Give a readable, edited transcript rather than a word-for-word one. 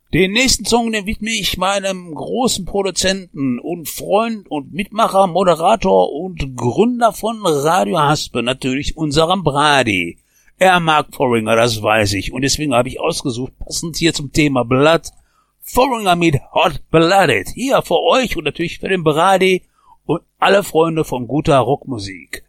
Den nächsten Song, den widme ich meinem großen Produzenten und Freund und Mitmacher, Moderator und Gründer von Radio Haspe, natürlich unserem Brady. Er mag Foreigner, das weiß ich, und deswegen habe ich ausgesucht, passend hier zum Thema Blood, Foreigner mit Hot Blooded. Hier für euch und natürlich für den Brady und alle Freunde von guter Rockmusik.